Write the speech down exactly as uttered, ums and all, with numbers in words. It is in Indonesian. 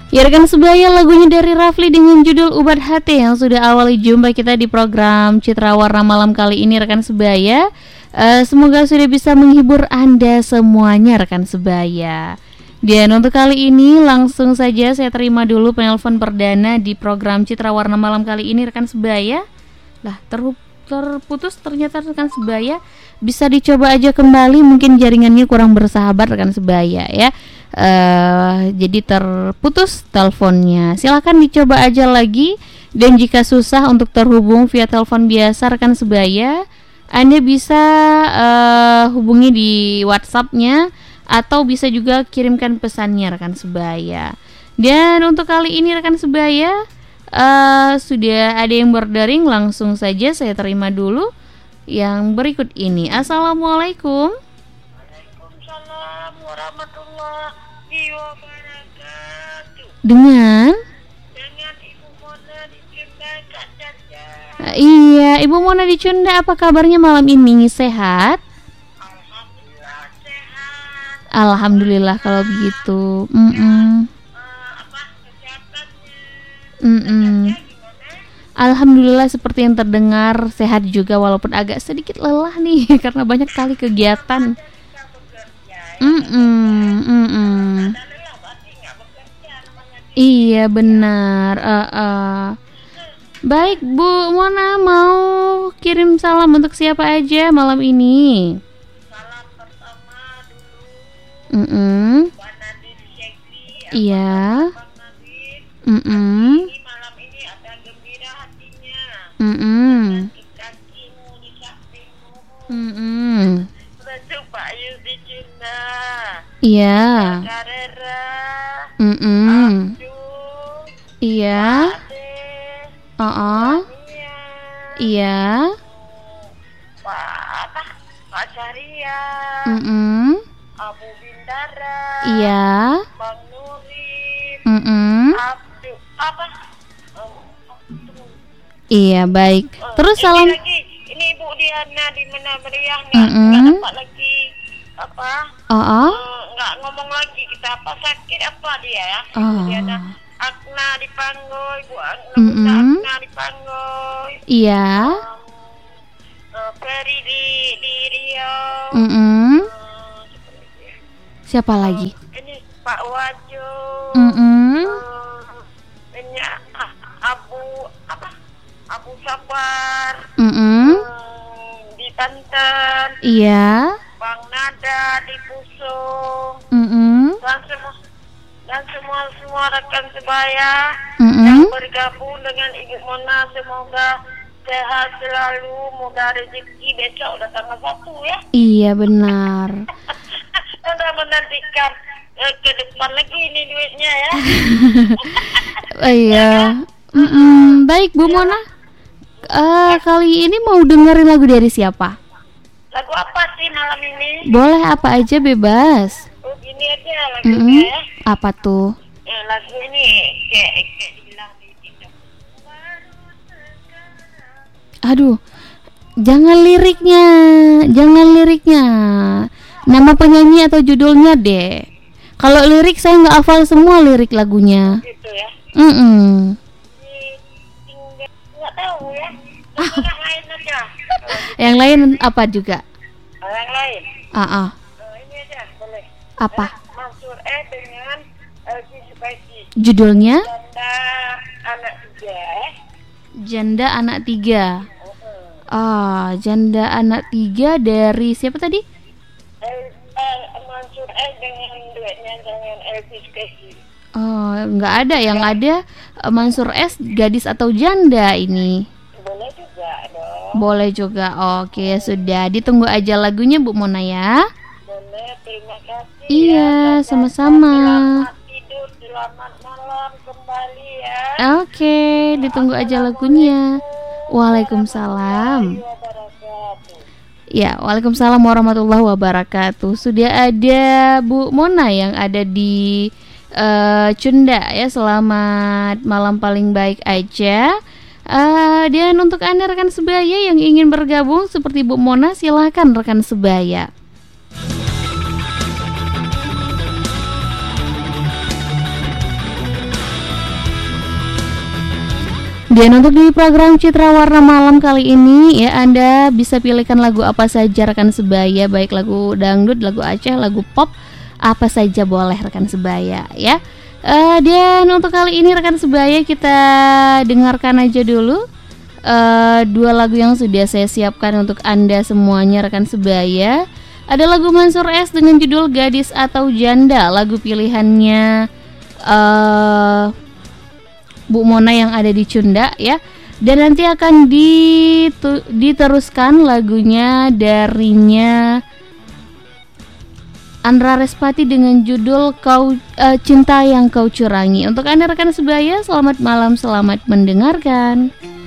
Ya rekan sebaya, lagunya dari Rafli dengan judul Ubat Hati yang sudah awali jumpa kita di program Citra Warna malam kali ini rekan sebaya. uh, Semoga sudah bisa menghibur Anda semuanya rekan sebaya. Dan untuk kali ini langsung saja saya terima dulu penelpon perdana di program Citra Warna malam kali ini rekan sebaya. Lah ter- terputus ternyata rekan sebaya. Bisa dicoba aja kembali, mungkin jaringannya kurang bersahabat rekan sebaya ya. Uh, jadi terputus teleponnya. Silakan dicoba aja lagi. Dan jika susah untuk terhubung via telepon biasa rekan sebaya, Anda bisa uh, hubungi di WhatsApp-nya atau bisa juga kirimkan pesannya rekan sebaya. Dan untuk kali ini rekan sebaya, uh, sudah ada yang berdering, langsung saja saya terima dulu yang berikut ini. Assalamualaikum. Waalaikumsalam warahmatullahi wabarakatuh. Dengan Dengan Ibu Mona di Cunda Kak Caca. uh, Iya, Ibu Mona di Cunda, apa kabarnya malam ini? Sehat? Alhamdulillah sehat. Alhamdulillah kalau begitu. Mm-mm. Uh, apa kesehatannya? Mm-mm. Caca gimana? Alhamdulillah seperti yang terdengar sehat juga, walaupun agak sedikit lelah nih karena banyak kali kegiatan. Kita bekerja ya. Mm-mm. Mm-mm. Ada lelah berarti nggak bekerja namanya. Iya benar. Uh, uh. Baik Bu Mona, mau kirim salam untuk siapa aja malam ini? Salam pertama dulu Mm-mm. Bang Nadine Syekri. Iya. Bang Nadine. Mm-mm. Ini malam ini ada gembira hatinya. Mm-mm. Di kakimu, di sampingmu. Mm-mm. Sudah coba Ayu di Cina. Iya. Karera. Mm-mm. Abdul. Iya. Ade. Uh-uh. Mia. Iya. Pak apa? Pak Syahria. Mm-mm. Abu Bindara. Iya. Bang Nurin. Mm-mm. Abdul apa? Oh, Iya baik. oh, Terus ini salam. lagi. Ini Ibu Diana di mana meriah nggak Mm-mm. nggak dapat lagi apa? Uh-uh. Eh, nggak ngomong lagi kita apa sakit apa dia ya? Oh. Dia ada Akna di Panggoy, Bu Akna, Mm-mm. Akna di Panggoy. Iya. Um, uh, Ferry di di Riau. Mm-mm. Uh, siapa lagi ya? Siapa lagi? Ini Pak Wajo. Mm-mm. Uh, ini ah, Abu apa? Abu Sabar. Mm-mm. Um, di Banten. Iya. Bang Nada di Pusung. Mm-mm. Dan semua dan semua semua rekan sebaya Mm-mm. yang bergabung dengan Ibu Mona, semoga sehat selalu, moga rezeki besok udah tanggal satu ya. Iya benar. Udah menantikan eh, ke depan lagi ini duitnya ya. Oh, iya. Mm-mm. Baik Bu Mona. Eh, kali ini mau dengerin lagu dari siapa? Lagu apa sih malam ini? Boleh apa aja, bebas. Oh gini aja Mm-mm. lagunya ya. Apa tuh? Eh, lagu ini kayak kayak dibilang di TikTok. Baru sekarang. Aduh, jangan liriknya, jangan liriknya. Nama penyanyi atau judulnya deh. Kalau lirik saya nggak hafal semua lirik lagunya. Gitu ya. Mm-mm. Tinggal nggak tahu ya. Lagu yang lain aja. Yang lain apa juga? Oh, yang lain. Ah, ah. Oh, ini aja boleh. Apa? Eh, Mansur E dengan Elvi Sukaisi. Judulnya? Janda anak tiga. Eh. Janda Anak Tiga. Uh-uh. Ah, Janda Anak Tiga dari siapa tadi? El, eh, Mansur E dengan duetnya dengan Elvi Sukaisi. Oh, nggak ada. Yang ada eh, Mansur S, gadis atau janda ini. Boleh juga dong. Boleh juga. Oke, sudah. Ditunggu aja lagunya Bu Mona ya. Boleh, terima kasih. Iya, ya. sama-sama. Selamat tidur, selamat malam kembali ya. Oke, ditunggu aja lagunya. Waalaikumsalam. Warahmatullahi wabarakatuh. Ya, waalaikumsalam warahmatullahi wabarakatuh. Sudah ada Bu Mona yang ada di uh, Cunda ya. Selamat malam paling baik aja. Uh, dan untuk Anda rekan sebaya yang ingin bergabung seperti Bu Mona, silahkan rekan sebaya. Dan untuk di program Citra Warna Malam kali ini ya, Anda bisa pilihkan lagu apa saja rekan sebaya, baik lagu dangdut, lagu Aceh, lagu pop, apa saja boleh rekan sebaya ya. uh, Dan untuk kali ini rekan sebaya kita dengarkan aja dulu uh, dua lagu yang sudah saya siapkan untuk Anda semuanya rekan sebaya. Ada lagu Mansur S dengan judul Gadis atau Janda, lagu pilihannya uh, Bu Mona yang ada di Cunda ya. Dan nanti akan ditu- diteruskan lagunya darinya Andra Respati dengan judul Kau uh, Cinta Yang Kau Curangi. Untuk Anda rekan sebaya, selamat malam, selamat mendengarkan.